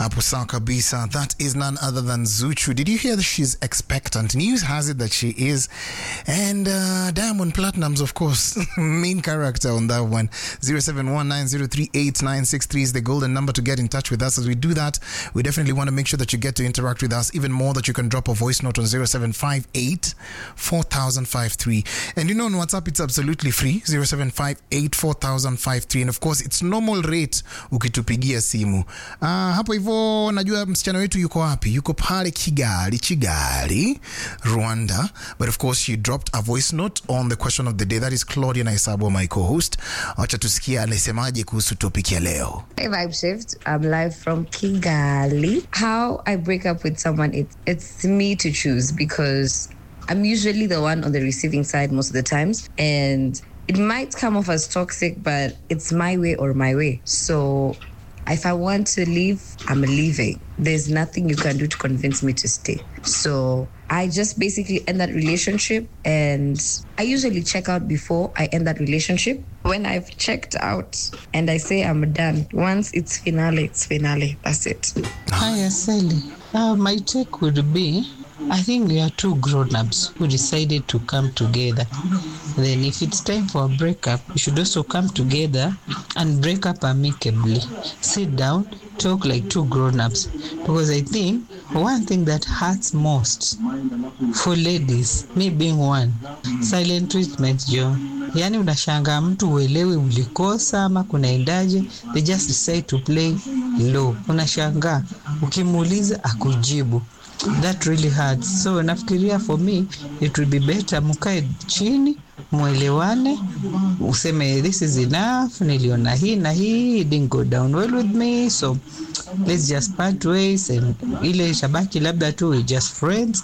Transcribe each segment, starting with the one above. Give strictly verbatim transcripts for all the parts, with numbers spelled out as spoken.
Hapo sawa kabisa. That is none other than Zuchu. Did you hear that she's expectant? News has it that she is. And uh, Diamond Platnumz, of course, main character on that one. zero seven one nine zero three eight nine six three is the golden number to get in touch with us. As we do that, we definitely want to make sure that you get to interact with us even more, that you can drop a voice note on zero seven five eight four thousand fifty-three. And you know on WhatsApp, it's absolutely free. zero seven five eight four thousand fifty-three. And of course, it's normal rate ukitupigia simu. Uh, hapo hivyo najua msichana wetu yuko wapi? Yuko pale Kigali, Kigali, Rwanda. But of course, she dropped a voice note on the question of the day. That is Claudia Naisabo, my co-host. Acha tusikia anasemaje kuhusu topic ya leo. Hey, Vibe Shift. I'm live from Kigali. How I break up with someone, it, it's me to choose because I'm usually the one on the receiving side most of the times. And it might come off as toxic, but it's my way or my way. So if I want to leave, I'm leaving. There's nothing you can do to convince me to stay. So I just basically end that relationship, and I usually check out before I end that relationship. When I've checked out and I say I'm done, once it's finale, it's finale. That's it. Hi, Aseli. Uh, my take would be, I think we are two grown-ups who decided to come together. Then if it's time for a breakup, we should also come together and break up amicably. Sit down, talk like two grown-ups. Because I think one thing that hurts most for ladies, me being one, silent treatment, John. Yani unashanga mtu uelewi ulikosa ama kunaendaje, they just decide to play low. Unashanga ukimuuliza akujibu. That really hurts. So nafikiria for me it would be better mkae chini mwelewane, useme this is enough, niliona hii na hii, it didn't go down well with me, so let's just part ways, and ile shabaki labda tu we just friends.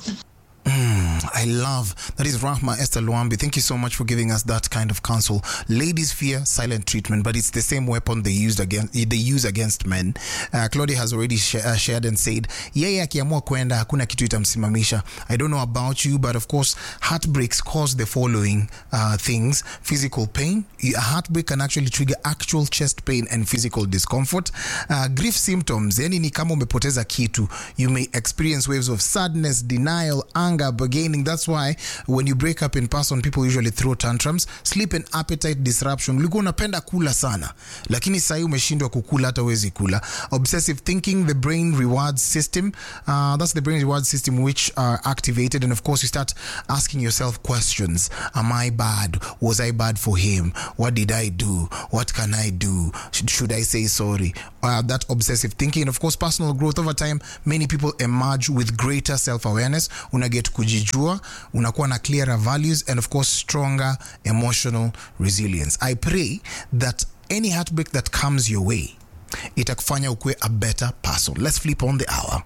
Mm, I love that. Is Rahma Esther Luambi. Thank you so much for giving us that kind of counsel. Ladies fear silent treatment, but it's the same weapon they used against they use against men. Uh, Claudia has already sh- uh, shared and said, yeye akiamua kwenda hakuna kitu itamsimamisha. I don't know about you, but of course heartbreaks cause the following uh, things: physical pain. A heartbreak can actually trigger actual chest pain and physical discomfort. Uh, grief symptoms, yani ni kama umepoteza kitu. You may experience waves of sadness, denial, anger, bargaining. That's why when you break up in person, people usually throw tantrums. Sleep and appetite disruption. Ulikuwa unapenda kula sana, lakini sasa umeshindwa kukula, hata huwezi kula. Obsessive thinking, the brain rewards system. Uh, that's the brain reward system which are activated, and of course you start asking yourself questions. Am I bad? Was I bad for him? What did I do? What can I do? Should, should I say sorry? Uh, that obsessive thinking. And of course personal growth. Over time, many people emerge with greater self-awareness. Unaget kujijua, unakuwa na clearer values, and of course stronger emotional resilience. I pray that any heartbreak that comes your way, itakufanya ukue a better person. Let's flip on the hour.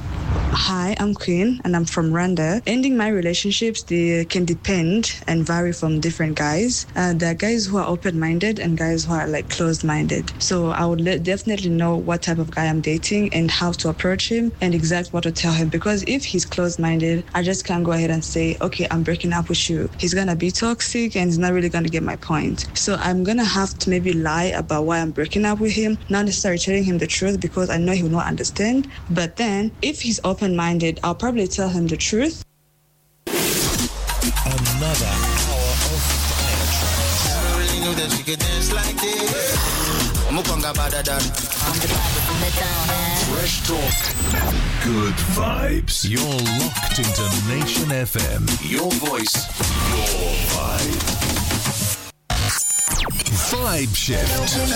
Hi, I'm Queen and I'm from Rwanda. Ending my relationships, they can depend and vary from different guys. Uh, there are guys who are open-minded and guys who are like closed-minded. So I would le- definitely know what type of guy I'm dating and how to approach him and exactly what to tell him. Because if he's closed-minded, I just can't go ahead and say, okay, I'm breaking up with you. He's gonna be toxic and he's not really gonna get my point. So I'm gonna have to maybe lie about why I'm breaking up with him, not necessarily telling him the truth because I know he will not understand. But then if he's open minded, I'll probably tell him the truth. Another hour of fire tracks. I really knew that she could dance like this. Mukonga badadan. I'm the vibe from the town, man. Fresh talk. Good vibes. You're locked into Nation F M. Your voice, your vibe. Vibe Shift.